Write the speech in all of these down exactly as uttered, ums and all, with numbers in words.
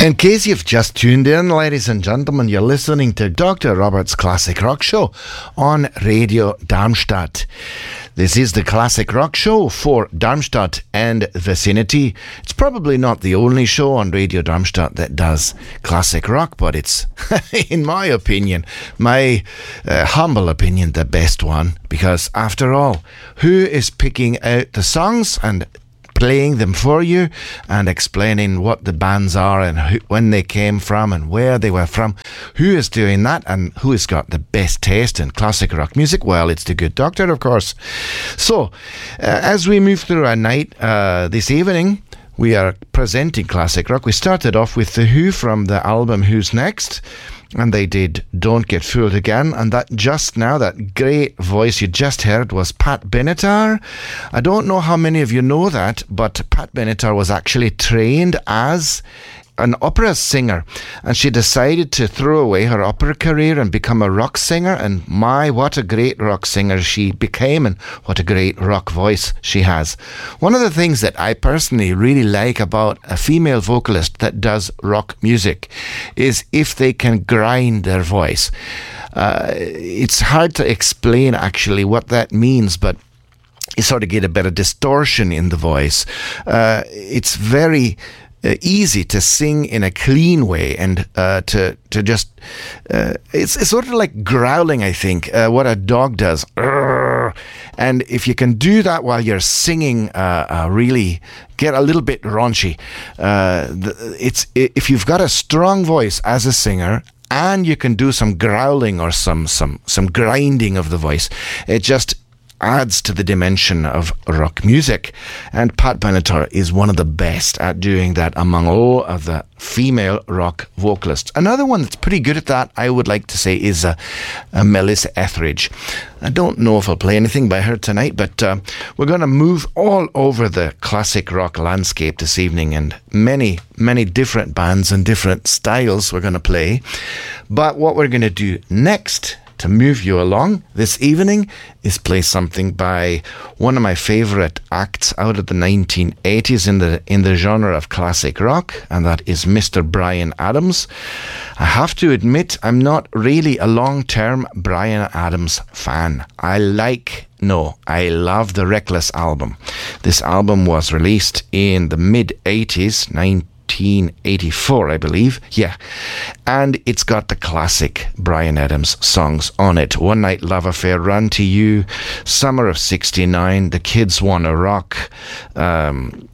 In case you've just tuned in, ladies and gentlemen, you're listening to Doctor Robert's Classic Rock Show on Radio Darmstadt. This is the Classic Rock Show for Darmstadt and vicinity. It's probably not the only show on Radio Darmstadt that does classic rock, but it's, in my opinion, my uh, humble opinion, the best one. Because after all, who is picking out the songs and playing them for you and explaining what the bands are and who, when they came from and where they were from? Who is doing that and who has got the best taste in classic rock music? Well, it's the good doctor, of course. So, uh, as we move through our night uh, this evening, we are presenting classic rock. We started off with The Who from the album Who's Next, and they did Don't Get Fooled Again, and that just now, that great voice you just heard was Pat Benatar. I don't know how many of you know that, but Pat Benatar was actually trained as an opera singer, and she decided to throw away her opera career and become a rock singer, and my, what a great rock singer she became, and what a great rock voice she has. One of the things that I personally really like about a female vocalist that does rock music is if they can grind their voice. Uh, it's hard to explain actually what that means, but you sort of get a bit of distortion in the voice. Uh, it's very Uh, easy to sing in a clean way, and uh, to to just uh, it's, it's sort of like growling, I think, uh, what a dog does. Urgh. And if you can do that while you're singing, uh, uh, really get a little bit raunchy. Uh, it's if you've got a strong voice as a singer, and you can do some growling or some some some grinding of the voice, it just adds to the dimension of rock music. And Pat Benatar is one of the best at doing that among all of the female rock vocalists. Another one that's pretty good at that, I would like to say, is uh, uh, Melissa Etheridge. I don't know if I'll play anything by her tonight, but uh, we're going to move all over the classic rock landscape this evening, and many, many different bands and different styles we're going to play. But what we're going to do next to move you along this evening is play something by one of my favorite acts out of the nineteen eighties in the in the genre of classic rock, and that is Mister Bryan Adams. I have to admit, I'm not really a long-term Bryan Adams fan. I like, no, I love the Reckless album. This album was released in the mid-eighties, nineteen eighty-four, I believe. Yeah. And it's got the classic Bryan Adams songs on it. One Night Love Affair, Run to You, Summer of sixty-nine, The Kids Wanna Rock, um,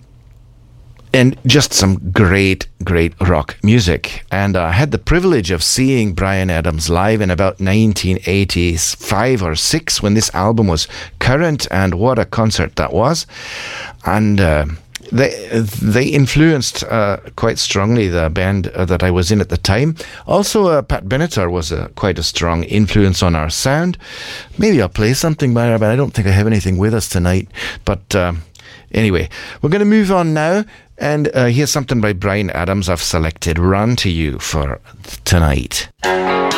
and just some great, great rock music. And I had the privilege of seeing Bryan Adams live in about nineteen eighty-five or six when this album was current, and what a concert that was. And uh, They they influenced uh, quite strongly the band uh, that I was in at the time. Also, uh, Pat Benatar was uh, quite a strong influence on our sound. Maybe I'll play something by her, but I don't think I have anything with us tonight. But uh, anyway, we're going to move on now, and uh, here's something by Bryan Adams. I've selected Run to You for tonight.